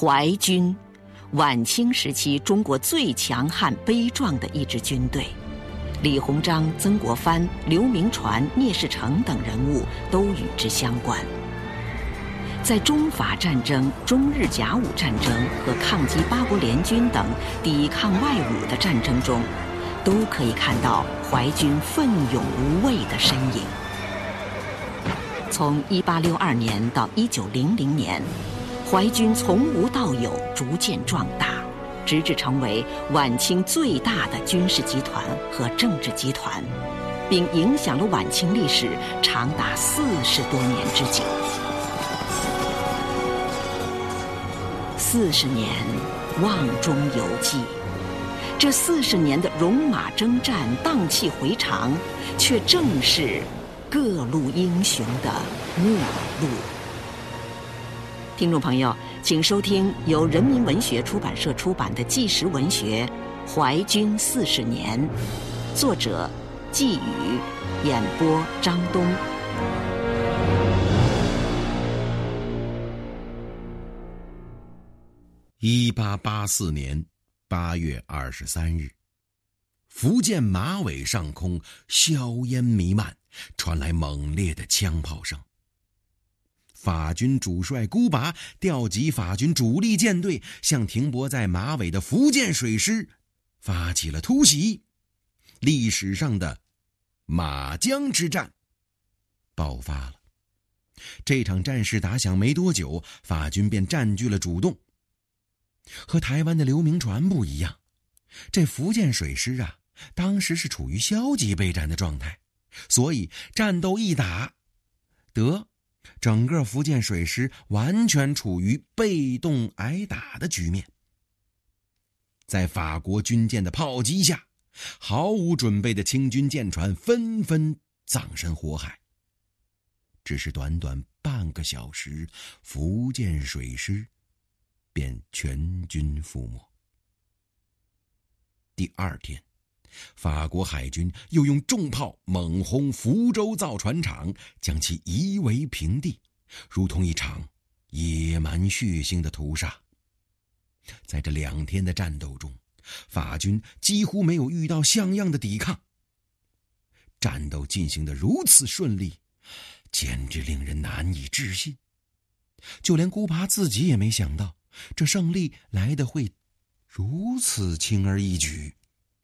淮军，晚清时期中国最强悍悲壮的一支军队。李鸿章、曾国藩、刘铭传、聂士成等人物都与之相关。在中法战争、中日甲午战争和抗击八国联军等抵抗外侮的战争中，都可以看到淮军奋勇无畏的身影。从1862年到1900年，淮军从无到有，逐渐壮大，直至成为晚清最大的军事集团和政治集团，并影响了晚清历史长达40多年之久。40年瓮中有记，这40年的戎马征战、荡气回肠，却正是各路英雄的末路。听众朋友，请收听由人民文学出版社出版的纪实文学《淮军40年》，作者季宇，演播张东。 1884年8月23日，福建马尾上空硝烟弥漫，传来猛烈的枪炮声。法军主帅孤拔调集法军主力舰队，向停泊在马尾的福建水师发起了突袭。历史上的马江之战爆发了。这场战事打响没多久，法军便占据了主动。和台湾的刘铭传不一样，这福建水师啊，当时是处于消极备战的状态，所以战斗一打，整个福建水师完全处于被动挨打的局面。在法国军舰的炮击下，毫无准备的清军舰船纷纷葬身火海。只是短短半个小时，福建水师便全军覆没。第二天，法国海军又用重炮猛轰福州造船厂，将其夷为平地，如同一场野蛮血腥的屠杀。在这2天的战斗中，法军几乎没有遇到像样的抵抗。战斗进行得如此顺利，简直令人难以置信。就连孤拔自己也没想到，这胜利来得会如此轻而易举。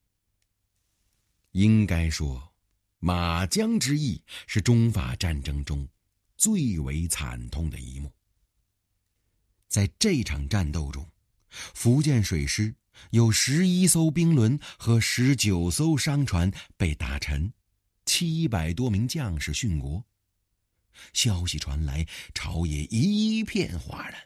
应该说，马江之役是中法战争中最为惨痛的一幕。在这场战斗中，福建水师有11艘兵轮和19艘商船被打沉，700多名将士殉国。消息传来，朝野一片哗然。